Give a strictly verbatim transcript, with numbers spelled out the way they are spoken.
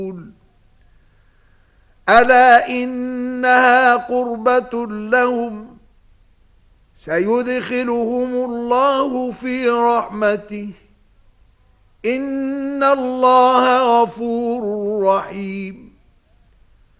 ألا إنها قربة لهم سيدخلهم الله في رحمته إن الله غفور رحيم.